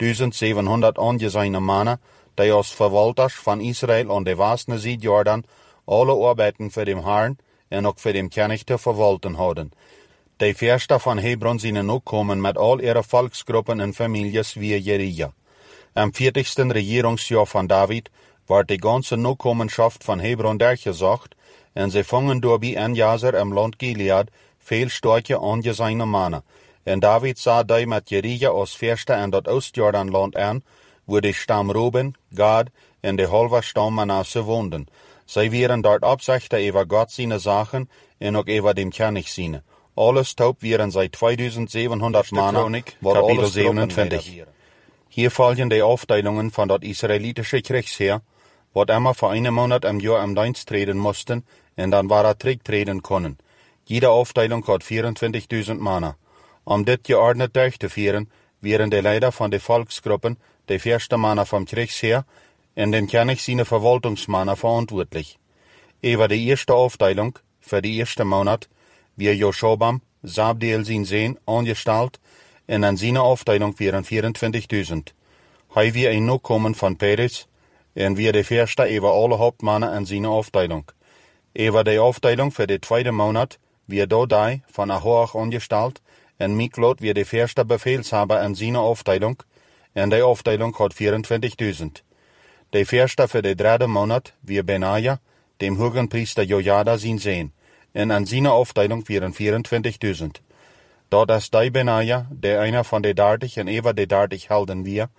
S1: 1700 angesehene Männer, die als Verwalters von Israel an der westenden Südjordan alle Arbeiten für den Herrn und auch für den König zu verwalten hadden. Die Förster von Hebron sind Nukommen mit all ihre Volksgruppen und Families wie Jerija. Am 40. Regierungsjahr von David war die ganze Nukommenschaft von Hebron durchgesagt, und sie fangen dabei an Jaser im Land Gilead viel starke angesehene Männer. Und David sah die mit Jerija als Förster in das Ostjordanland an, wo die Stamm Ruben, Gad und der halbe Stamm Manasse wohnten. Sie wären dort Absichter über Gott seine Sachen und auch über dem König seine. Alles taub wären seit 2700 Mana, war Kapitel 27. Hier folgen die Aufteilungen von dat israelitische Kriegsheer, wat immer für einen Monat im Jahr am Dienst treten mussten, und dann war treten können. Jede Aufteilung hat 24.000 Mana. Um dit geordnet durchzuführen, wären die Leiter von den Volksgruppen, die erste Mana vom Kriegsheer, und dem König seine Verwaltungsmänner verantwortlich. Über die erste Aufteilung, für die erste Monat, wie Joschobam, Sabdiel sein Seen, angestellt, und an seine Aufteilung wären 24.000. Hei wie ein Nukommen von Peres, und wir die Förster über alle Hauptmänner an seine Aufteilung. Über die Aufteilung für den zweiten Monat, wie Dodai von Ahoach angestellt, und Miklot wie die Förster Befehlshaber an seine Aufteilung, und die Aufteilung hat 24.000. Die Förster für den dritten Monat, wie Benaja, dem Hohenpriester Jojada sein Seen, und an seine Aufteilung wären 24.000. Dort ist die Benaja, der einer von den 30 und über die 30 Helden wir,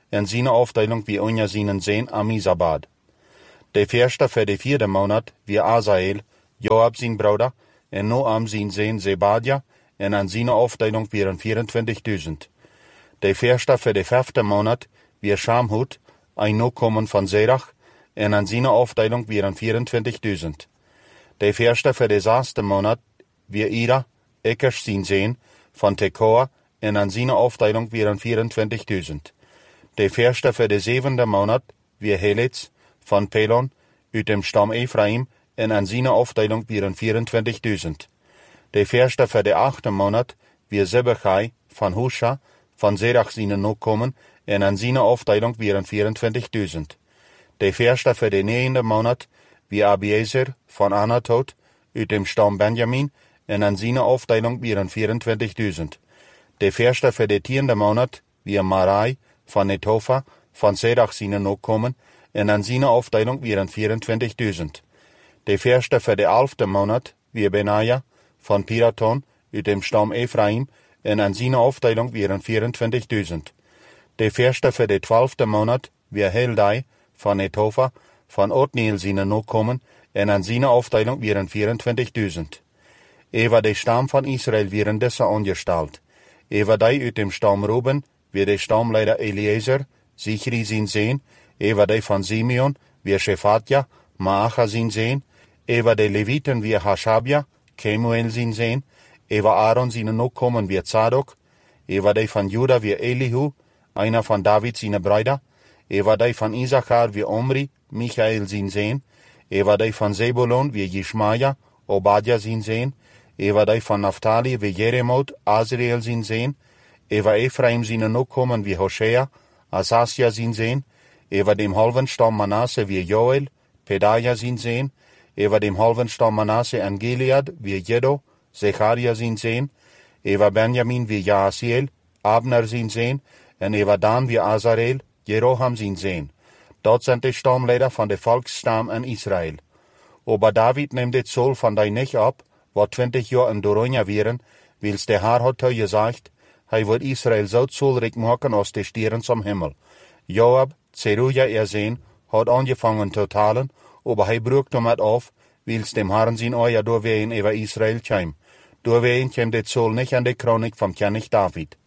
S1: en seine Aufteilung wie unja seinen Sehn Amisabad. De Verste für de 4. Monat wie Asael, Joab sein Bruder, en Noam sein Sehn Zebadja, en an seine Aufteilung wären 24.000. De Verste für de 5. Monat wie Schamhut, ein Nachkommen von Serach, en an seine Aufteilung wären 24.000. De Verste für de 6. Monat wie Ida, Ekers sein Sehn, von Tekoa, en an seine Aufteilung wären 24.000. De Verste für de 7. Monat wie Helitz, von Pelon, uit dem Stamm Ephraim, en an seine Aufteilung wären 24.000. De Verste für de 8. Monat wie Zebachai, von Husha, von Serach seine Nachkommen, en an seine Aufteilung wären 24.000. De Verste für de 9. Monat wie Abiezer, von Anatot, uit dem Stamm Benjamin, en an seine Aufteilung wären 24.000. De Verste für de 10. Monat wie Marai, von Netofa, von Serach seine Nachkommen, en an seine Aufteilung wären 24.000. De Verste für de 11. Monat wie Benaja, von Piraton, uit dem Stamm Ephraim, en an seine Aufteilung wären 24.000. De Verste für de 12. Monat wie Heldai, von Netofa, von Otniel seine Nachkommen, en an seine Aufteilung wären 24.000. Ewa de Stamm von Israel wären desse angestellt. Ewa die uit dem Stamm Ruben, wie de Stammleiter Eliezer, Sichri sein Sehn, ewa de von Simeon, wie Shephatja, Maacha sein Sehn, ewa de Leviten wie Hashabja, Kemuel sein Sehn, ewa Aaron seine Nachkommen wie Zadok, ewa de von Juda wie Elihu, einer von David seine Brüder, ewa de von Isachar wie Omri, Michael sein Sehn, ewa de von Zebulon wie Jishmaja, Obadja sein Sehn, ewa de von Naphtali wie Jeremot, Azriel sein Sehn, ewa Ephraim seine Nachkommen wie Hoshea, Asasja sein Sehn, ewa dem halben Stamm Manasse wie Joel, Pedaja sein Sehn, ewa dem halben Stamm Manasse an Gilead wie Jedo, Zecharia sein Sehn, ewa Benjamin wie Jaasiel, Abner sein Sehn, en ewa Dan wie Azarel, Jeroham sein Sehn. Dort sind die Stammleiter von der Volksstamm in Israel. Aber David nimmt die Zoll von dei nicht ab, wo 20 Jahre in Doronia wären, wils der Herr hat gesagt, wird Israel so zollreich machen aus de Stieren zum Himmel. Joab, Zeruja ersehen, hat angefangen zu talen, aber brucht damit auf, wils dem Herrn sein Euer durchwehen über Israel käm. Durchwehen käm de Zoll nicht an de Chronik vom König David.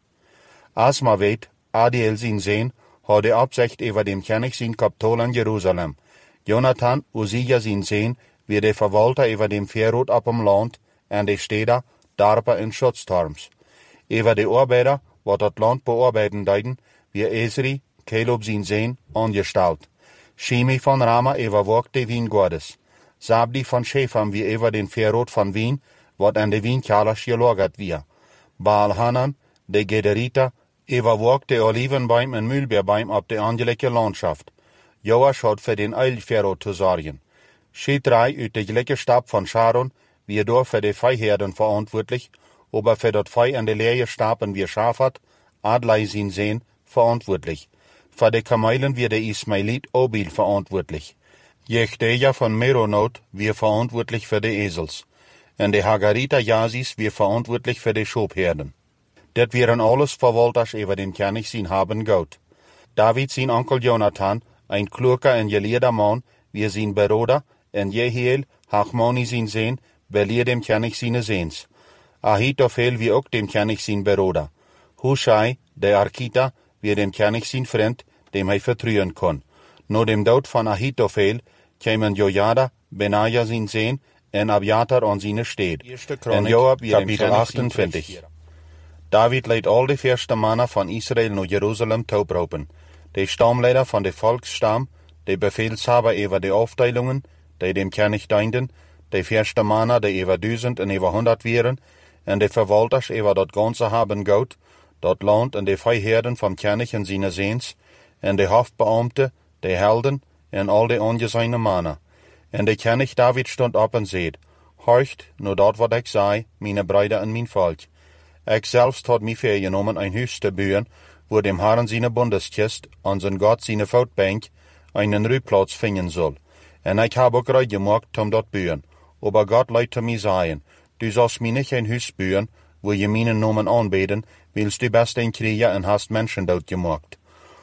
S1: Asma weet, Adiel sein Sehn, hat de Absicht über dem König sein Kapitol in Jerusalem. Jonathan, Usia sein Sehn, wie de Verwalter über dem Verrot ab dem Land, an de Städter, Darpa in Schutzturms. Über de Arbeiter, wo dat Land bearbeiten deiden, wie Esri, Caleb sein Sehn, angestellt. Shimi von Rama überwacht de Wien Gottes. Sabdi von Shefam wie über den Verrot von Wien, wat an de Wienkelers gelagert wir. Baal Hanan, de Gederiter, überwacht de Olivenbaum en Mühlbeerbaum ab de angelegte Landschaft. Joasch hat für den Eilverrot zu sorgen. Schidrei uit de gelijke Stab von Sharon, wie dort für de Viehherden verantwortlich, aber für dat Vieh an de leere Staben wie Schafat, Adlai sein Sehn, verantwortlich. Für de Kamelen wie de Ismailit Obil verantwortlich. Jechteja von Meronot wie verantwortlich für de Esels. En de Hagarita Jasis wie verantwortlich für de Schobherden. Dat wären alles Verwalters über den König sein haben Gott. David sein Onkel Jonathan, ein kluger en geleerder Mann, wie sein Bruder, en Jehiel, Hachmoni sein Sehn, beleer dem König seine Sehns. Ahitophel wie auch dem König sein Bruder. Hushai, der Arkita, wie dem König sein Freund, dem vertrauen kann. Nur dem Tod von Ahitophel kämen Jojada, Benaja sein Sehn, en Abiatar an seine Städt. En Joab wie Kapitel 28. David leidt all die verste Männer von Israel nach Jerusalem taupropen. Die Stammleiter von der Volksstamm, die Befehlshaber über die Aufteilungen, die dem König dienten, die verste Männer, die über 1000 und über 100 wären, und die Verwalters über das ganze haben Gott, dat Land und die Viehherden vom König und seine Sehns, und die Haftbeamte, die Helden, und all die angesehene Männer. Und der König David stund ab und seht, horcht, nur dort wat ich sei, meine Brüder und mein Volk. Ich selbst hat mich vorgenommen, ein Haus zu bauen, wo dem Herrn seine Bundeskist, an sein Gott seine Voetbank, einen Ruheplatz finden soll. Und ich habe auch gerade gemacht, dort bauen. Aber Gott leite mir sagen, du sollst mir nicht ein Haus bauen, wo je meinen Namen anbeten, willst du best ein Krieger und hast Menschen dort gemacht.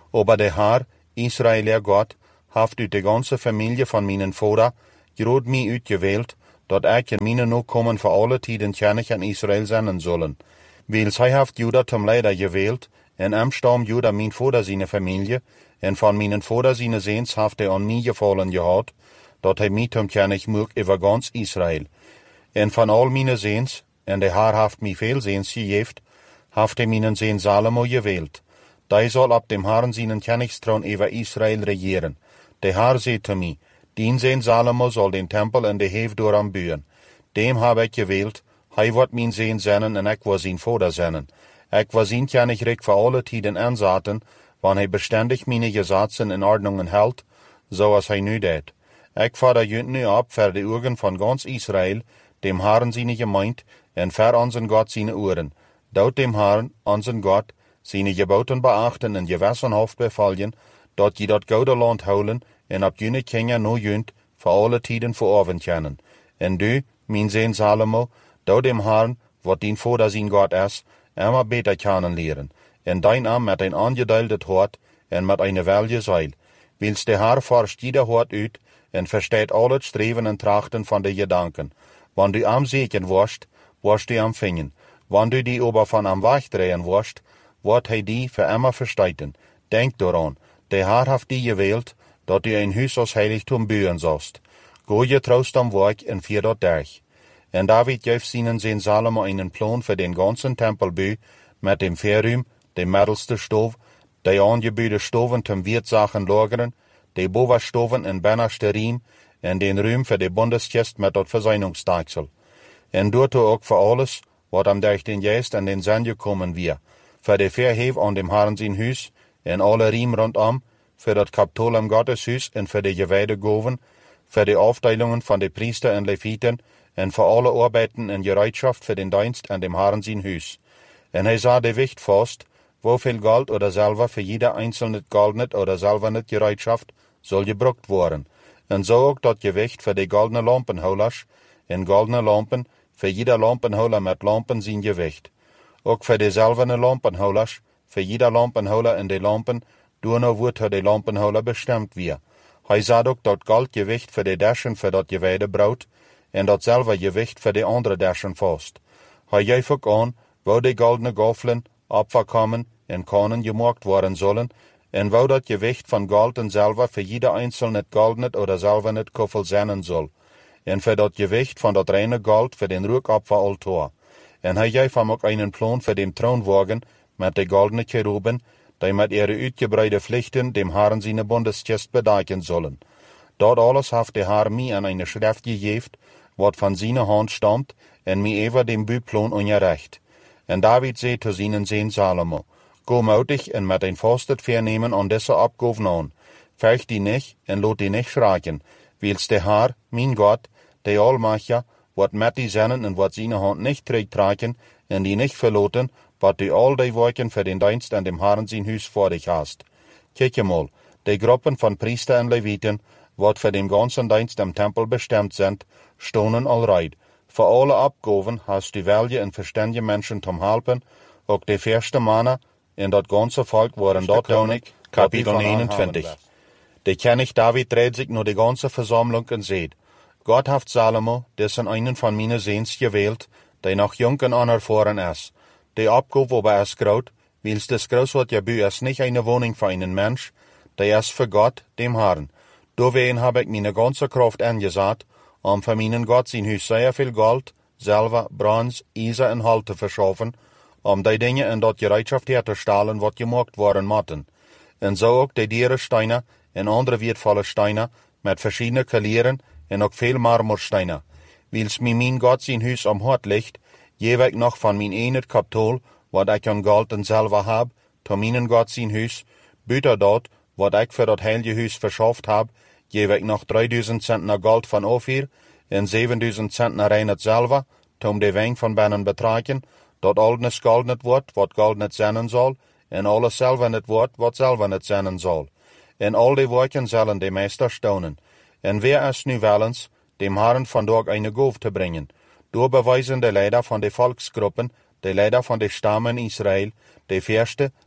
S1: Aber der Herr, Israel der Gott, haft uit de ganze familie van mijn vader groot mij uitgewählt, dat ik en mijn nakomen voor alle tijden König aan Israel zijn zullen. Wils hij haft Juda zum leider gewählt, en am stam Juda mijn vader zijn familie, en van mijn vader zijn zeens haft hij aan mij gevallen gehad, dat hij mij zum König mocht over gans Israel. En van al mijn zeens, en de Heer haft mij veel zeens gegeven, haft hij mijn zeen Salomo gewählt. Die zal op dem Herrn zijn Königstroon over Israel regeren. De Heer zei te mij, dien zeen Salomo zal den tempel en de heef dooram bouwen. Dem heb ik gewählt, hij wordt mijn zeen zijn en ik was zijn vader zijn. Ik was zijn Königreich voor alle tijden aanzaten, wanneer hij bestendig mijn gesetzen en ordnungen houdt, zoals hij nu deed. Ik vader junt nu op voor de ogen van gans Israel, dem Herrn zijn gemeint, en voor onze God zijn oren. Dout dem Herrn, onze God, zijn geboten beachten en gewassenhoofd bevallen, dat je dat gouden land houden en op jullie kinderen no junt voor alle tijden veroveren kunnen. En du, mijn zeen Salomo, dout dem Herrn, wat dien vader zijn God is, immer beter kennen leren. En dein am met een aangedeeldet hart en met een welje zeil. Wils de Herr forscht jeder hart uit en versteht al het streven en trachten van de gedanken. Wanneer du am zeker worst du am vingen. Wanneer du die ober van am wegdrehen worst, wordt hij die voor immer versteiten. Denk daaraan, de Heer heeft die gewählt, dat du een huis als heiligtum bouwen zalst. Go je troost am werk en vier dat dag. En David geeft zijn Salomo einen plan voor den ganzen tempelbouw, met dem verruim, de middelste stoof, de aangebuurde stoven zum Wirtsachen lageren, de bovenstoven en bennerste riem, en den ruim voor de bondeskist met dat verzuiningsstaaksel. En daartoe ook voor alles, wat am durch den Geest en den Sinn gekommen wir, voor de verheef aan dem Herrn zijn huis, en alle riem rondom, voor dat Kapitol Gotteshuis en voor de gewijde goven, voor de afdelingen van de priester en levieten, en voor alle arbeiden en gereedschaft voor den dienst aan dem Herrn zijn huis. En hij zag de wicht vast, hoeveel goud oder zilver voor jeder einzelne goldnet oder zilvernet gereedschaft zal gebruikt worden. En zo ook dat gewicht voor de goldene lampenhouders, en goldene lampen, voor jeder lampenhouder met lampen zijn gewicht. Ook voor de zilverne lampenhouders, voor jeder lampenhouder en de lampen, daarna wordt de lampenhouder bestemd weer. Hij zag ook dat goldgewicht voor de dashen voor dat gewijde brood, en dat zilvergewicht voor de andere dashen vast. Hij geeft ook aan, waar de goldene gafelen opgekomen en kanen gemaakt worden zullen, en waar dat gewicht van gold en zilver voor jeder einzelne goldnet oder zilvernet koffel zijn zal. En voor dat gewicht van dat reine gold voor den rookopferaltaar. En hij geeft hem ook einen plan voor den troonwagen met de goldene cherubim, die met ihre uitgebreide vlichten dem Herrn zijn bondeskist bedekken zullen. Dat alles heeft de Heer mij aan een schrift gegeven, wat van zijn hand stamt, en mij even dem buurplan ongerecht. En David zei te zijn zeen Salomo, go moutig en met een vastet vernemen aan deze opgave aan. Vecht die niet en laat die niet schrikken, wils de Heer, mijn God, de Almachtige, wat met die zinnen en wat zijn hand niet terugtrekken, en die niet verlaten, wat du al die werken voor den dienst aan dem Herrn zijn huis voor dich hast. Kijk je mal, de groepen van priester en levieten, wat voor den ganzen dienst am tempel bestemd zijn, stonen alrijd. Voor alle opgaven hast du welje en verstandige mensen om helpen, ook de eerste mannen in dat ganze volk waren dat Koning, kapitel 21. De König David dreht sich nur die ganze Versammlung und sagt, Gott hat Salomo, dessen einen von meinen Sehens gewählt, der noch jung und unerfahren ist. Die Abgabe aber ist groß, wils das Großwort Jabü ist nicht eine Wohnung für einen Mensch, der ist für Gott, dem Herrn. Deswegen habe ich meine ganze Kraft angesagt, für meinen Gott sein Haus sehr viel Gold, Silber, Bronze, Eisen und Holz zu verschaffen, die Dinge in dat Gereitschaft herzustellen, wat gemaakt worden moeten. En zo ook de dierensteinen en andere wertvolle steinen met verschillende kalieren en ook veel marmorsteinen. Wils mijn God zijn huis am hart ligt, geef ik nog van mijn ene kapitol, wat ik aan gold en zilver heb, tot mijn God zijn huis, buiten dat, wat ik voor dat heilige huis verschaft heb, geef ik nog 3000 centner gold van Ophir en 7000 centner rein zilver, om de wijn van binnen betrekken, dat al net gold net wordt, wat gold net zijn zal, en alles zilver net wordt, wat zilver net zijn zal. En al die werken zullen de meester staunen. En wer is nu wellens, dem Herrn vandaag eine Gaaf te brengen. Door bewijzen de leider van de volksgroepen, de leider van de stammen Israël, de eerste,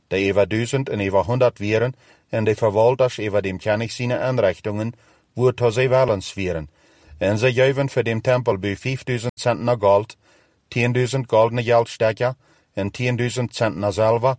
S1: die über 1000 und über 100 wären, en de verwalters über dem König seine Anrichtungen, wo to sie wellens wären. En sie geven für dem Tempelbau 5000 Zentner Gold, 10.000 goldene Geldstecker, en 10.000 Zentner Silber,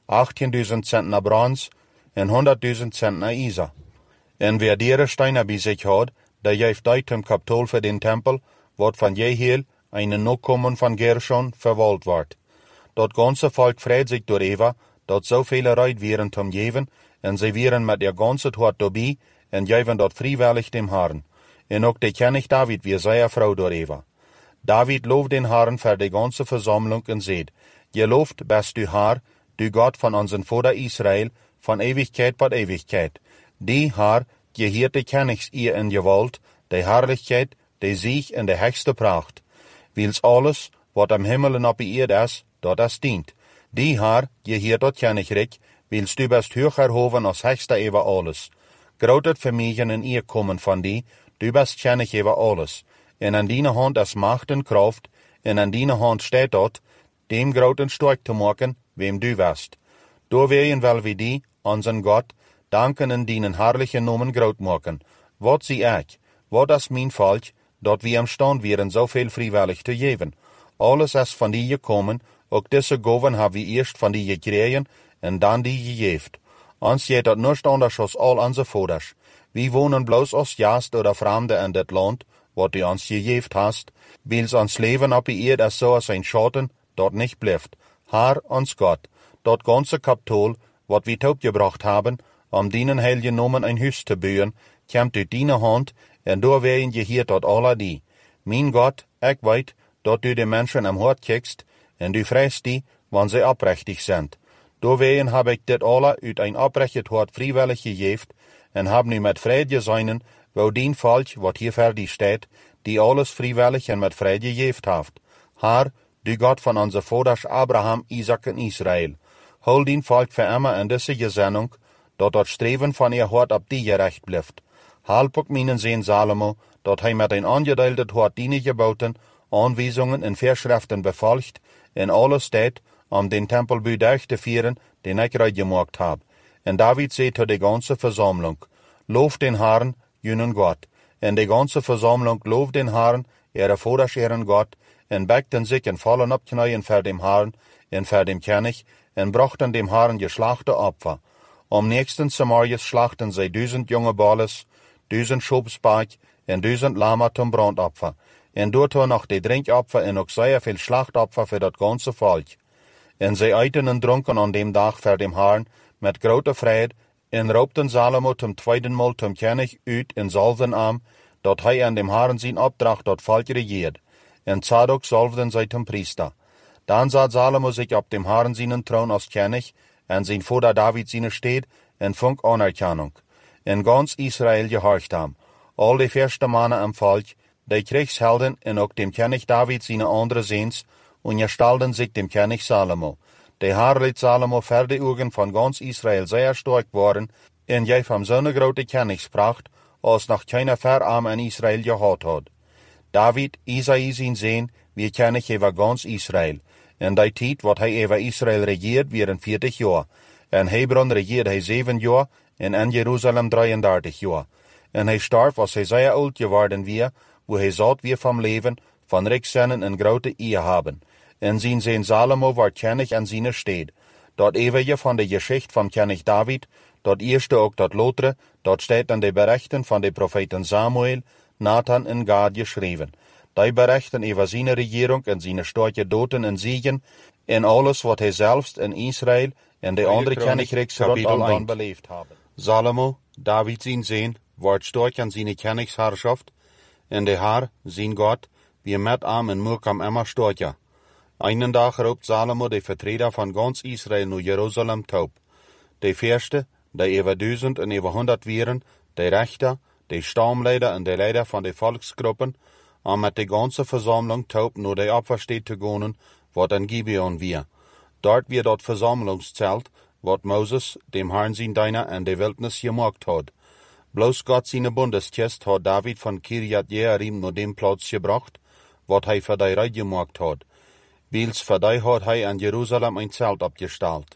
S1: 18.000 Zentner Bronze, en 100.000 Zentner Eisen. En wer diese Steine bei sich hat, der geeft uit zum Kapitol für den Tempel, wat von jeher eine Nachkommen von Gershon verwaltet wird. Dat ganze Volk freut sich darüber, dat so viele Leute wären zum Geben, en sie wären mit ihr ganze Hort dabei, en geben dat freiwillig dem Herrn. En ook de König David wie sehr froh darüber. David lobt den Herrn für die ganze Versammlung und sagt, gelobt bist du Herr, du Gott von unseren Vater Israel, von Ewigkeit bis Ewigkeit. Die Herr, gehört die Königs ihr in Gewalt, die Herrlichkeit, die Sieg und die höchste Pracht. Wils alles, wat am Himmel und auf der Erde ist, dat es dient. Die Herr, gehört dat Königreich, wils du bist höher erhoben als höchster über alles. Grotet Vermögen in ihr kommen von die, du bist König über alles. En an deine Hand ist Macht und Kraft, en an deine Hand steht dort, dem groten stark zu machen, wem du wärst. Da werden wel wie die, unseren Gott, danken in deinen herrlichen Namen groot machen. Wat sie ich, wat ist mein Volk, dat wir am Stand wären, so viel freiwillig zu geben. Alles ist von dir gekommen, auch diese Gaben haben wir erst von dir gekriegen, und dann die gegeben. Uns geht dat nicht anders als all unsere Vaters. Wir wohnen bloß als Gast oder Fremde in das Land, wat du uns gegeben hast, wils uns Leben auf der Erde ist so als ein Schatten, dort nicht bleibt. Herr, uns Gott, dort ganze Kapitol, wat wir gebracht haben, deinen heiligen Namen ein Haus zu bauen, kommt durch deine Hand, und da werden gehört dort alle die. Mein Gott, ich weiß, dort du die Menschen am Hort kriegst, und du freist die, wann sie abrechtig sind. Da werden hab ich dit alle uit ein abrechtet Hort freiwillig gegeben, und hab nu mit Freude geseinen, wo dein Volk, wat hier fertig steht, die alles freiwillig und mit Freude gegeben habt. Herr, du Gott von unser Vaters Abraham, Isaac und Israel, hol dein Volk für immer in diese Gesinnung, dat dat Streben von ihr Hort ab die gerecht bleibt. Halb auch meinen Sohn Salomo, dat hij mit ein angedeeltet Hort deine Gebauten, Anweisungen und Vorschriften befolgt, in alles steht, den Tempelbau durchzuführen, den ich gerade gemacht hab. Und David sagt zu der ganzen Versammlung, lobt den Herrn, jenen Gott. Und die ganze Versammlung lobt den Herrn, ihre Vaters ihren Gott, und beckten sich in vollen Abknäuen für dem Herrn und für dem König, und brachten dem Herrn geschlachte Opfer. Am nächsten Samarias schlachten sie 1000 junge Balles, 1000 Schobsberg und 1000 Lama zum Brandopfer. Und dort noch die Trinkopfer und auch sehr viel Schlachtopfer für das ganze Volk. Und sie eiten und trunken an dem Tag für dem Herrn mit großer Freude und raubten Salomo zum zweiten Mal zum König ut in Salvenarm, dort hij an dem Herrn sein Auftrag dort Volk regiert. Und Zadok salvten sie zum Priester. Dann sah Salomo sich auf dem Herrn seinen Thron als König, und sein Vater David seine steht, und funk Anerkennung. In ganz Israel gehorcht haben. All die ersten Männer am Volk, die Kriegshelden und auch dem König David seine andere Sehns, und gestalten sich dem König Salomo. Der Herr lässt Salomo für die Augen von ganz Israel sehr stark worden, und gef ihm so eine große Königspracht, als noch keiner Verarm in Israel gehabt hat. David, Isai sein Sohn, wie König über ganz Israel. In der Zeit, wat hij über Israel regiert, wären 40 Jahre. In Hebron regiert hij 7 Jahre, und in Jerusalem 33 Jahre. Und hij starb, als hij sehr alt geworden war, wo hij satt wie vom Leben, von Reichsennen und große Ehe haben. Und sein Sohn Salomo war König an seiner Stadt. Dort ewige von der Geschichte vom König David, dort erste auch dort Lotre, dort steht an den Berichten von den Propheten Samuel, Nathan und Gad geschrieben. Die berichten über seine Regierung und seine starke Doten und Siegen, in alles, was hij selbst in Israel und die andere Königreiche rundum belebt haben. Salomo, David sein Sohn, ward stark an seine Königsherrschaft, und der Herr, sein Gott, wie mit ihm und Murkam immer stärker. Einen Tag raubt Salomo die Vertreter von ganz Israel nach Jerusalem taub. Die Fürste, die über 1000 und über 100 wären, die Richter, die Stammleiter und die Leiter von den Volksgruppen, und mit der ganzen Versammlung taub nur die Opferstätte zu gehen, wat in Gibeon wir. Dort wird dort Versammlungszelt, wat Moses, dem Herrn sein Diener, in der Wildnis gemacht hat. Bloß Gott seine Bundeskist hat David von Kirjat Jearim nur dem Platz gebracht, wat hij für die Reid gemacht hat. Wils für die hat hij in Jerusalem ein Zelt abgestellt.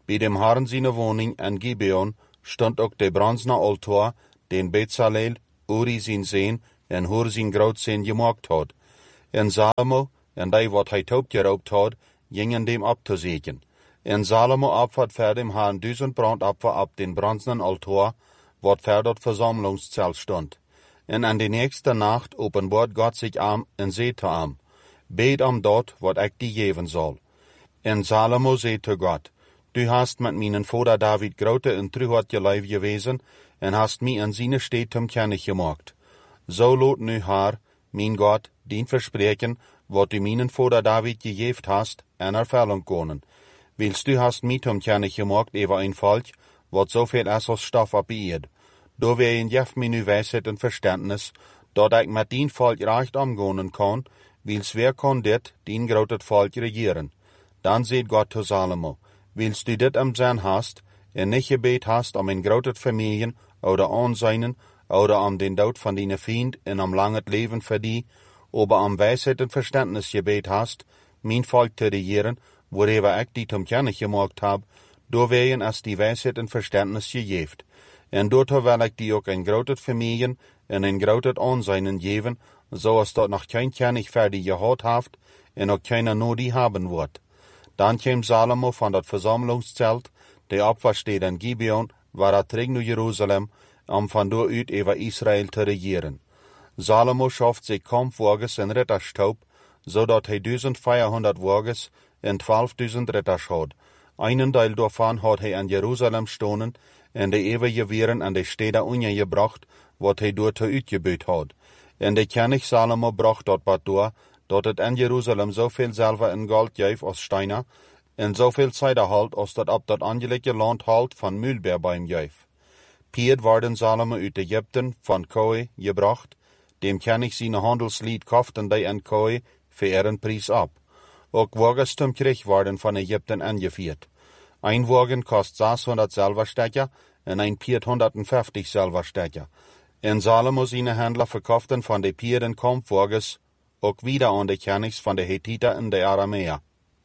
S1: Bij dem Herrn seine woning en Gibeon stond ook de bronzene altaar, den Bezaleel, Uri zijn zoon en Hur zijn grootzoon gemaakt had. En Salomo en die wat hij opgeroopt had, gingen dem op te zeeken. En Salomo opvat voor dem Herrn 1000 brandoffer op den bronzenen altaar, wat voor dat verzamelingszelt stond. En aan de nächste nacht openbaart God zich aan en zei te hem, bid om dat wat ik die geven zal. En Salomo zei te God, du hast met mijn vader David grote en trouw geleefd gewezen, en hast mij in zijn steden kennis gemaakt. Zo laat nu haar, mijn God, dien verspreken, wat du mijn vader David gegeven hast, en ervullen konen. Wils du hast mij kennis gemaakt over een volk, wat zoveel is als stof op eerd. Door wij geef mij nu wijsheid en verstandnis, dat ik met dien volk recht omgaan kan, wils wer kan dit, dien grote volk regeren. Dan zei God te Salomo, wils du dit am zijn hast, en niet gebed hast om een grote familie, oder aanzijnen, oder om den dood van die vriend, en om lang het leven voor die, aber om wijsheid en verstandnis gebed hast, mijn volk te regeren, waarover ik die kennis gemaakt heb, door weien als die wijsheid en verstandnis gegeven. En doorto wil ik die ook een grote familie en een grote aanzijnen geven, zoals dat nog geen kennis voor die gehad heeft, en ook keiner no die hebben wordt. Dan kwam Salomo van dat verzamelingszelt, de opwaarsteed in Gibeon, waar hij terug naar Jeruzalem, om van daaruit over Israël te regeren. Salomo schaft zich kampfwagens en ritterstoop, zodat hij 1400 wagens en 12.000 ritters had. Einen deel daarvan had hij in Jeruzalem stonen, en de eeuwige weren aan de steden ongebracht, wat hij door te uitgebuit had. En de koning Salomo bracht dat wat door, dat het in Jeruzalem zoveel zilver en goud geeft als steiner, en zoveel cider halt als dat op dat aangelegen land halt van muilbeer bij hem geeft. Piet worden Salomo uit Egypten van Koi gebracht, dem koning zijn handelslied koften die in Koi voor een prijs op. Ook wagens zum Krieg worden van Egypten ingevierd. Een wagen kost 600 zilverstekken en een piet 150 zilverstekken. En Salomo zijn handelaar verkochten van de piet en kampfwagens ook wieder aan de konings van de Hethiter en de Arameer.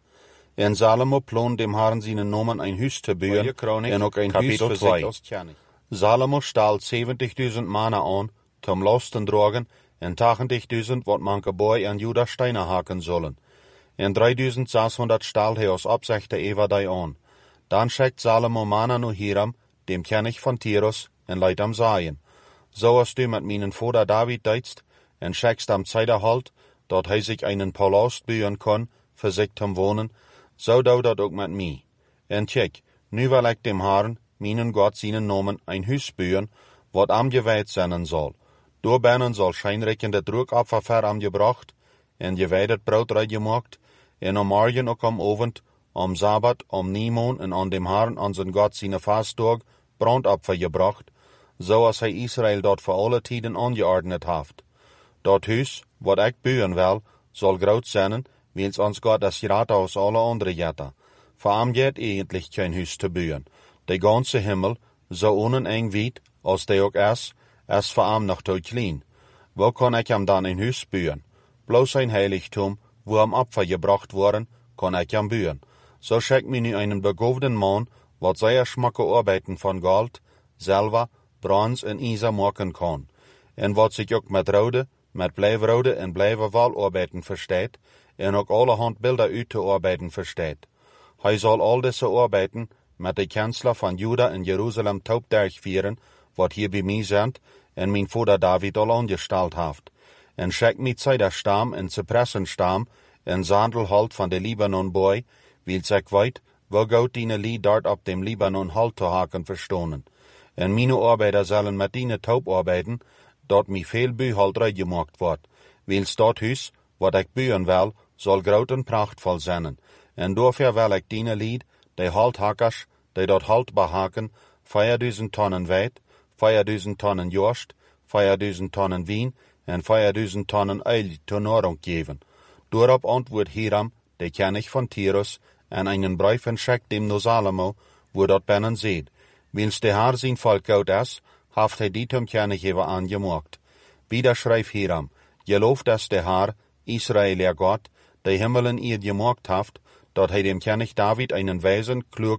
S1: En Salomo ploonde dem Herrn zijn namen een huis te bouwen en ook een huis voor zich als koning. Salomo staal 70.000 mannen aan, zum lasten dragen, en 80.000 wat manke boy en Juda steiner haken zullen. En 3.600 staal hij als opzichte over die aan. Dan schickt Salomo mannen naar Hiram, dem koning van Tyrus, en leidt hem zeggen, zoals du met mijn vader David deedst, en schickst hem halt, dat hij zich einen palast bouwen kan, voor zich te wonen, zo doe dat ook met mij. En kijk, nu wil ik dem Herrn, mijn God zijn namen, een huis bouwen, wat am gewijd zijn zal. Door binnen zal schijnrijkende druckopfer voor am gebracht, en gewijdet brood gemaakt, en om morgen ook om avond, om Sabbat, om Niemon en aan dem Herrn, onze God zijn vastdag, brandopfer gebracht, zoals hij Israël dat voor alle tijden aangeordnet heeft. Dat huis, wat ik bouwen wil, zal groot zijn, wils ons God is groter als alle andere jetten. Voor hem gaat eigenlijk geen huis te bouwen. De ganze hemel, zo oneindig wijd als die ook is voor hem nog te klein. Waar kan ik hem dan een huis bouwen? Bloos zijn heiligtum, wo hem opfer gebracht worden, kan ik hem bouwen. Zo schickt mij nu einen begaafden man, wat zeer schmakke arbeiden van goud, zilver, brons en ijzer maken kan. En wat zich ook met rode, met blijvrode en blijverwal arbeiden verstaat, en ook allerhand beelden uit te arbeiden verstaat. Hij zal al deze arbeiden met de kansler van Juda en Jeruzalem durchvieren, wat hier bij mij zijn, en mijn vader David al aangesteld heeft. En schickt mij Cederstam en Cypressenstam en Sandelholt van de Libanon boy, wils ik weet, wo goud die lied dort op dem Libanon halt te haken verstonen. En mijn arbeider zullen met die taub arbeiden, dat mij veel buihalterij gemaakt wordt, wils dat huis, wat ik bouwen wil, zal groot en prachtvol zijn. En daarvoor wil ik die lied, de halthakkers, die dat halt behaken, 4000 tonnen weit, 4000 tonnen jorst, 4000 tonnen wien en 4000 tonnen eil ter nahrung geven. Daarop antwoordt Hiram, de koning van Tyrus, en einen brief en schickt dem naar Salomo, wo dat binnen zit. Wils de Herr zijn volk goud is, heeft hij die kennisgever aangemaakt. Wieder schrijft Hiram, gelooft is de Herr, Israël er God, de hemelen eer gemaakt heeft, dat hij dem koning David einen wijzen, kloeken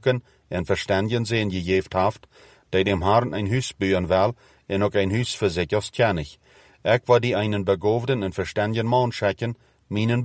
S1: en verstandjen zijn gegeven heeft, die dem Herrn een huis bouwen wil en ook een huis voor zich als tjanig. Ik wil die einen begoofden en verstandjen man schikken, mijn